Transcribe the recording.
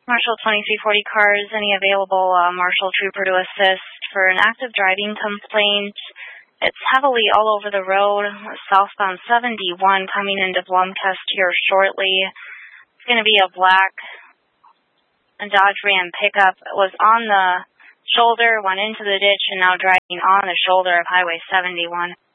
Marshal 2340 cars, any available Marshal Trooper to assist for an active driving complaint. It's heavily all over the road, southbound 71 coming into Blomkest here shortly. It's going to be a black Dodge Ram pickup. It was on the shoulder, went into the ditch, and now driving on the shoulder of Highway 71.